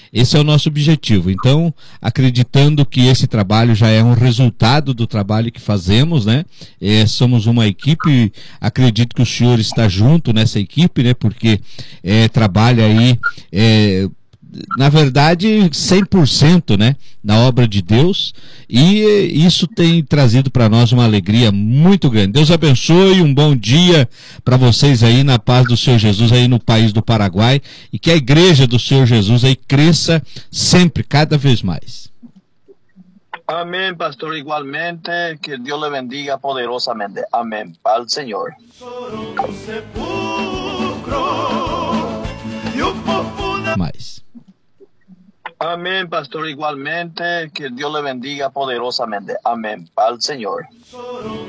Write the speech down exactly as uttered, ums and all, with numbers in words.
Esse é o nosso objetivo. Então, acreditando que esse trabalho já é um resultado do trabalho que fazemos, né? É, somos uma equipe, acredito que o senhor está junto nessa equipe, né? Porque é, trabalha aí, é, na verdade, cem por cento, né? Na obra de Deus, e isso tem trazido para nós uma alegria muito grande. Deus abençoe, um bom dia para vocês aí, na paz do Senhor Jesus aí no país do Paraguai, e que a igreja do Senhor Jesus aí cresça sempre, cada vez mais. Amém, pastor, igualmente, que Deus le bendiga poderosamente. Amém. Al Senhor. Mais. Amém, pastor, igualmente, que Deus le bendiga poderosamente. Amém. Al Senhor.